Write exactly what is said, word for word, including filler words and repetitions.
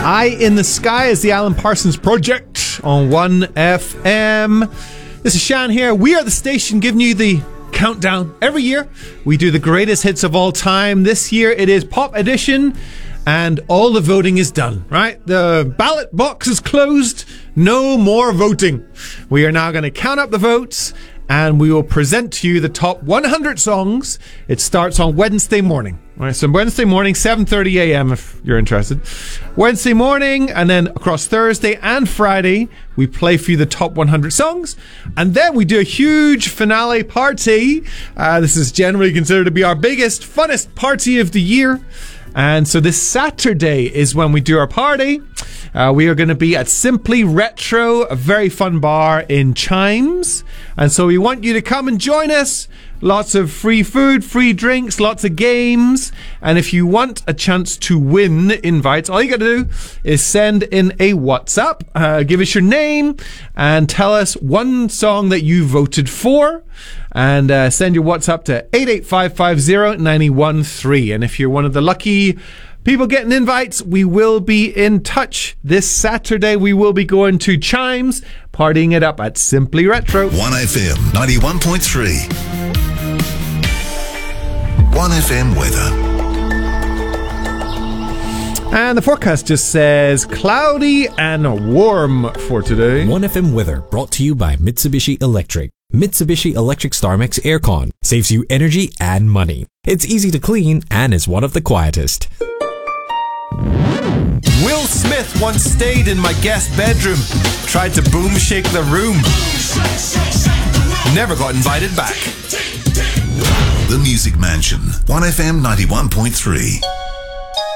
Eye in the Sky is the Alan Parsons Project on one F M. This is Shan here. We are the station giving you the countdown. Every year, we do the greatest hits of all time. This year, it is Pop Edition, and all the voting is done, right? The ballot box is closed. No more voting. We are now going to count up the votes, and we will present to you the top one hundred songs. It starts on Wednesday morning. All right, so Wednesday morning, seven thirty a.m. if you're interested. Wednesday morning, and then across Thursday and Friday, we play for you the top one hundred songs. And then we do a huge finale party. Uh, this is generally considered to be our biggest, funnest party of the year. And so this Saturday is when we do our party. Uh, we are going to be at Simply Retro, a very fun bar in Chimes. And so we want you to come and join us. Lots of free food, free drinks, lots of games. And if you want a chance to win invites, all you got to do is send in a WhatsApp. Uh, give us your name and tell us one song that you voted for. And uh, send your WhatsApp to eight eight five five zero nine one three. And if you're one of the lucky people getting invites, we will be in touch. This Saturday, we will be going to Chimes, partying it up at Simply Retro. one F M ninety-one point three. one F M weather. And the forecast just says cloudy and warm for today. one F M weather brought to you by Mitsubishi Electric. Mitsubishi Electric StarMix Aircon saves you energy and money. It's easy to clean and is one of the quietest. Will Smith once stayed in my guest bedroom, tried to boom shake the room. Never got invited back. The Music Mansion, one F M ninety-one point three.